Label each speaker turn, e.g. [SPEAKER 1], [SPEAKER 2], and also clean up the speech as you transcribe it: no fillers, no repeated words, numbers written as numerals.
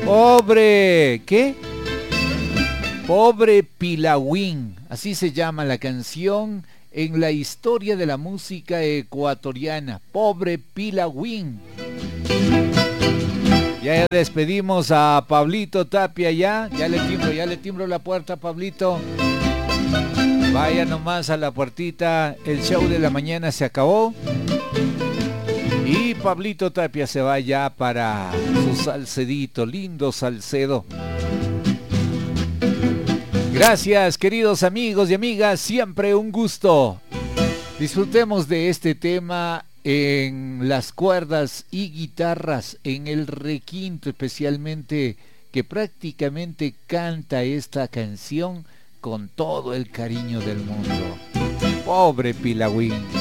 [SPEAKER 1] Pobre, ¿qué? Pobre Pilawin, así se llama la canción en la historia de la música ecuatoriana. Pobre Pilawin. Ya despedimos a Pablito Tapia ya le timbro la puerta a Pablito. Vaya nomás a la puertita, el show de la mañana se acabó. Y Pablito Tapia se va ya para su salsedito, lindo salcedo. Gracias, queridos amigos y amigas, siempre un gusto. Disfrutemos de este tema en las cuerdas y guitarras, en el requinto especialmente, que prácticamente canta esta canción con todo el cariño del mundo. Pobre Pilawin.